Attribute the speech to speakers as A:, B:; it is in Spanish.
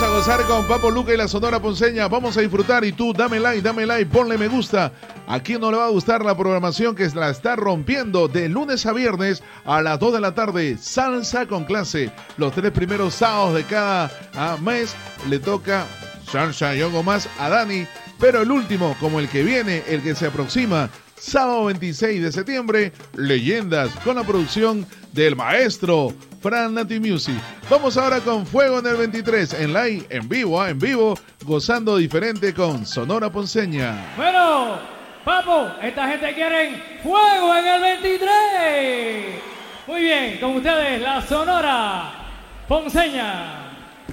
A: a gozar con Papo Luca y la Sonora Ponceña. Vamos a disfrutar y tú dame like, ponle me gusta. ¿A quién no le va a gustar la programación que la está rompiendo de lunes a viernes a las 2 de la tarde? Salsa con clase. Los 3 primeros sábados de cada mes le toca salsa y algo más a Dani. Pero el último, como el que viene, el que se aproxima, sábado 26 de septiembre, Leyendas, con la producción del maestro Fran Nati Music. Vamos ahora con Fuego en el 23, en live, en vivo, gozando diferente con Sonora Ponceña.
B: Bueno, Papo, esta gente quiere Fuego en el 23. Muy bien, con ustedes la Sonora Ponceña.